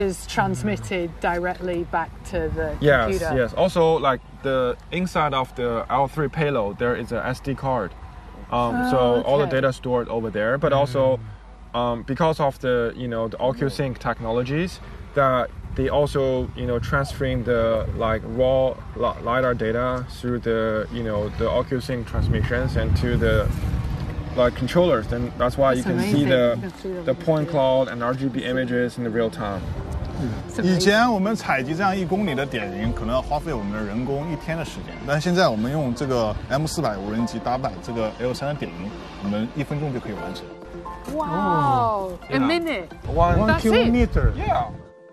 is transmitted directly back to the computer. Yes. Also, like the inside of the L3 payload, there is a SD card. So all the data stored over there. But also, because of the the OcuSync technologies, that they also transferring the like raw lidar data through the the OcuSync transmissions and to the like controllers. And that's why you can see the point cloud and RGB images in the real time. 以前我们采集这样1公里的点云，可能要花费我们的人工1天的时间，但是现在我们用这个 M400无人机搭载这个 L3的点云，我们1分钟就可以完成。 Wow, a minute. One kilometer. Yeah.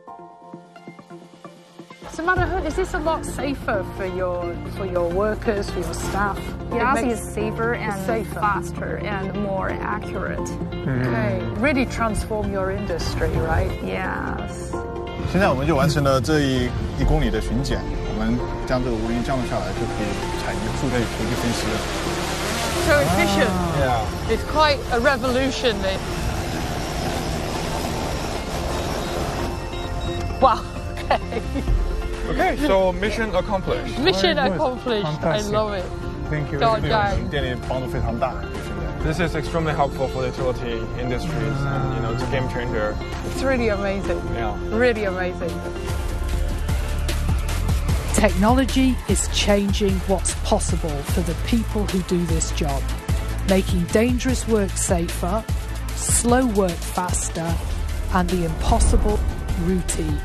So, Madam, is this a lot safer for your workers, for your staff? Yes, it's safer and faster and more accurate. Okay, really transform your industry, right? Yes. 现在我们就完成了这1公里的巡检，我们将这个无人机降落下来，就可以采集数据数据分析了。 So efficient. Yeah. It's quite a revolution. Wow. Okay, so mission accomplished. Mission accomplished. Fantastic. I love it. Thank you. 高嘉。 店里帮助非常大。 This is extremely helpful for the utility industries, and it's a game changer. It's really amazing. Yeah. Really amazing. Technology is changing what's possible for the people who do this job, making dangerous work safer, slow work faster, and the impossible routine.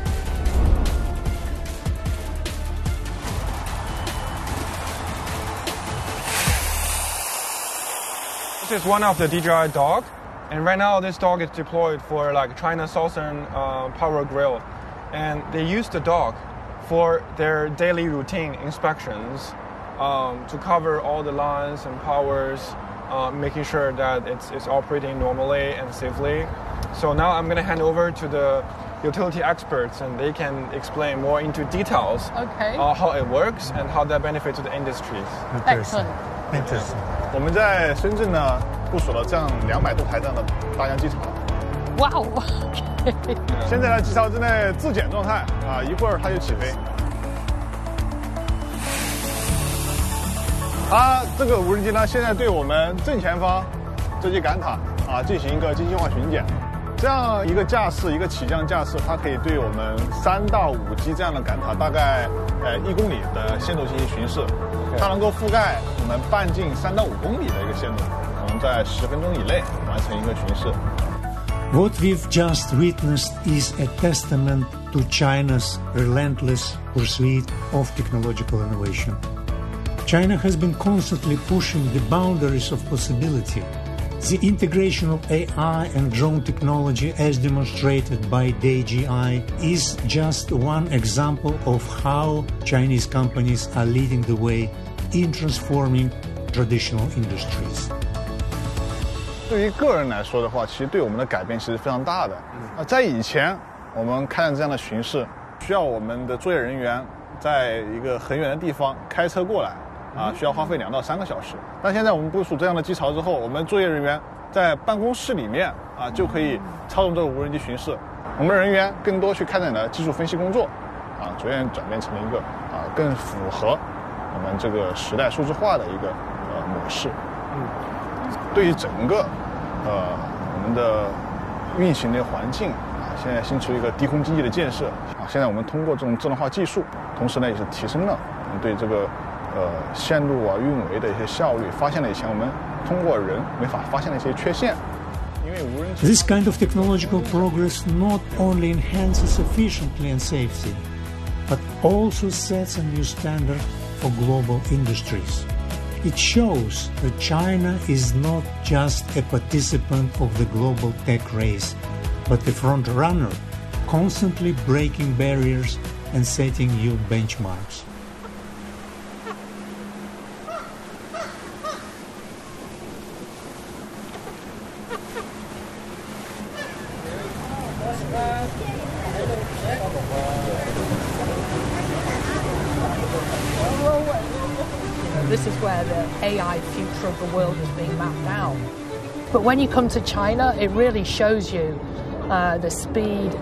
This is one of the DJI dog, and right now this dog is deployed for like China Southern Power Grill, and they use the dog for their daily routine inspections to cover all the lines and powers, making sure that it's operating normally and safely. So now I'm going to hand over to the utility experts, and they can explain more into details how it works and how that benefits the industries. Excellent. Interesting. 我们在深圳呢部署了这样200多台这样的大疆机场。 Wow. 现在呢，机场正在自检状态啊，一会儿它就起飞。它这个无人机呢，现在对我们正前方这些杆塔啊进行一个精细化巡检。这样一个架势，一个起降架势，它可以对我们3到5级这样的杆塔，大概1公里的线路进行巡视。它能够覆盖我们半径3到5公里的一个线路，我们在10分钟以内完成一个巡视。 What we've just witnessed is a testament to China's relentless pursuit of technological innovation. China has been constantly pushing the boundaries of possibility. The integration of AI and drone technology, as demonstrated by DJI, is just one example of how Chinese companies are leading the way in transforming traditional industries. 对于个人来说的话，其实对我们的改变其实非常大的。在以前，我们开展这样的巡视，需要我们的作业人员在一个很远的地方开车过来，需要花费2到3个小时。但现在我们部署这样的机槽之后，我们作业人员在办公室里面就可以操纵这个无人机巡视。我们人员更多去开展了技术分析工作，逐渐转变成了一个更符合我们这个时代数字化的一个模式。对于整个我们的运行的环境现在新出一个低空经济的建设现在我们通过这种智能化技术，同时呢也是提升了我们对这个线路运维的一些效率，发现了以前我们通过人没法发现的一些缺陷。因为无人机 This kind of technological progress not only enhances efficiency and safety, but also sets a new standard for global industries. It shows that China is not just a participant of the global tech race, but a front runner, constantly breaking barriers and setting new benchmarks. This is where the AI future of the world is being mapped out. But when you come to China, it really shows you the speed